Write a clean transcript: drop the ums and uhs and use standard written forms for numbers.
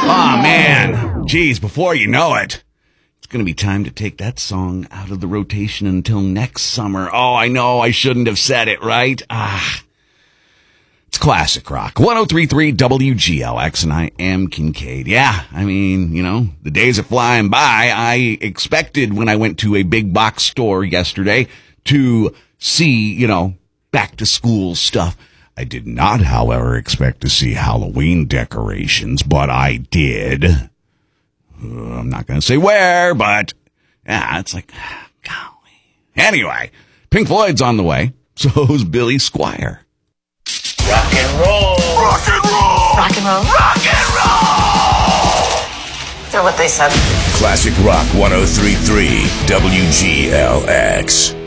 Oh, man. Geez, before you know it, it's going to be time to take that song out of the rotation until next summer. Oh, I know. I shouldn't have said it, right? It's classic rock. 103.3 WGLX, and I am Kincaid. Yeah, I mean, the days are flying by. I expected when I went to a big box store yesterday to see, back to school stuff. I did not, however, expect to see Halloween decorations, but I did. I'm not going to say where, but yeah, it's like, golly. Anyway, Pink Floyd's on the way. So's Billy Squier. Rock and roll. Rock and roll. Rock and roll. Rock and roll. Is that what they said? Classic Rock 103.3 WGLX.